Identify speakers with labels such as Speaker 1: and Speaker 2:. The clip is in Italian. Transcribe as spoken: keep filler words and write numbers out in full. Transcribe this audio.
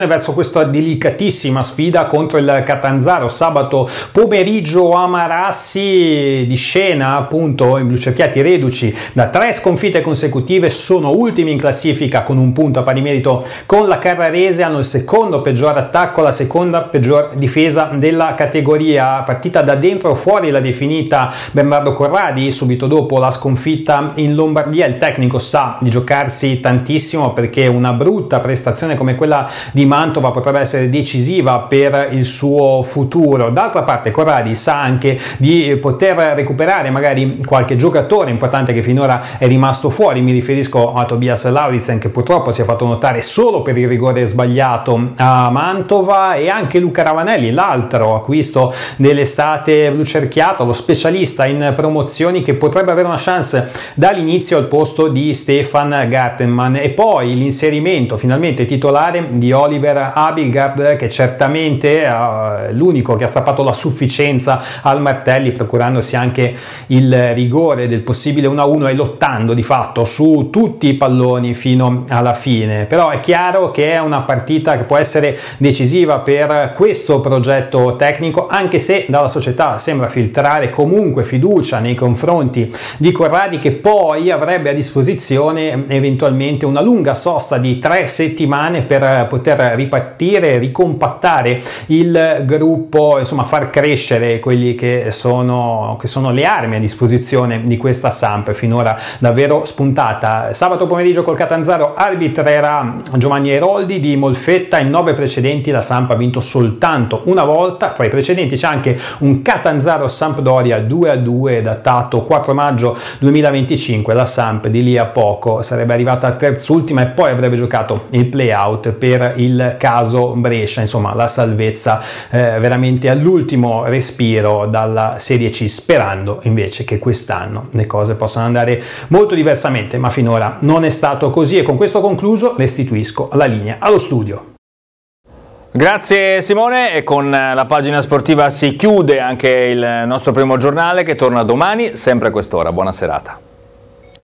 Speaker 1: verso questa delicatissima sfida contro il Catanzaro. Sabato pomeriggio a Marassi, di scena appunto i blucerchiati reduci da tre sconfitte consecutive, sono ultimi in classifica con un punto a pari merito con la Carrarese, hanno il secondo peggior attacco, la seconda peggior difesa della categoria. Partita da dentro fuori la definita Bernardo Corradi subito dopo la sconfitta in Lombardia. Il tecnico sa di giocarsi tantissimo, perché una brutta prestazione come quella di Mantova potrebbe essere decisiva per il suo futuro. D'altra parte Corradi sa anche di poter recuperare magari qualche giocatore importante che finora è rimasto fuori. Mi riferisco a Tobias Lauritsen, che purtroppo si è fatto notare solo per il rigore sbagliato a Mantova, e anche Luca Ravanelli, l'altro acquisto dell'estate blucerchiato, lo specialista in promozioni, che potrebbe avere una chance dall'inizio al posto di Stefan Gartenmann. E poi l'inserimento finalmente titolare di Oliver Abildgaard, che certamente è l'unico che ha strappato la sufficienza al Martelli, procurandosi anche il rigore del possibile uno a uno e lottando di fatto su tutti i palloni fino alla fine. Però è chiaro che è una partita che può essere decisiva per questo progetto tecnico, anche se dalla società sembra filtrare comunque fiducia nei confronti di Corradi, che poi avrebbe a disposizione eventualmente una lunga sosta di tre settimane per poter ripartire, ricompattare il gruppo, insomma far crescere quelli che sono, che sono le armi a disposizione di questa Samp, finora davvero spuntata. Sabato pomeriggio col Catanzaro arbitrerà Giovanni Airoldi di Molfetta. In nove precedenti la Samp ha vinto soltanto una volta. Tra i precedenti c'è anche un Catanzaro Sampdoria due a due datato quattro maggio duemilaventicinque. La Samp di lì a poco sarebbe arrivata a terzultima e poi avrebbe giocato il play-out per il caso Brescia. Insomma, la salvezza eh, veramente all'ultimo respiro dalla Serie C, sperando invece che quest'anno le cose possano andare molto diversamente, ma finora non è stato così. E con questo concluso restituisco la linea allo studio.
Speaker 2: Grazie Simone, e con la pagina sportiva si chiude anche il nostro primo giornale, che torna domani sempre a quest'ora. Buona serata.